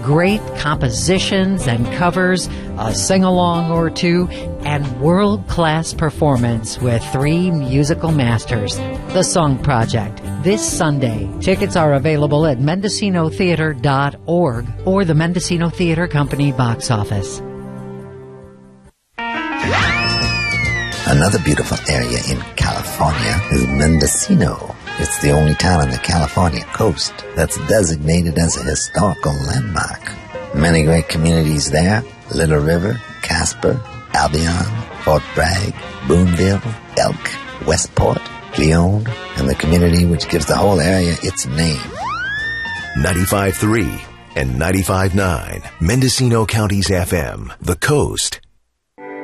great compositions and covers, a sing-along or two, and world-class performance with 3 musical masters. The Song Project, this Sunday. Tickets are available at MendocinoTheater.org or the Mendocino Theater Company box office. Another beautiful area in California is Mendocino. It's the only town on the California coast that's designated as a historical landmark. Many great communities there: Little River, Casper, Albion, Fort Bragg, Boonville, Elk, Westport, Leone, and the community which gives the whole area its name. 95.3 and 95.9, Mendocino County's FM, The Coast.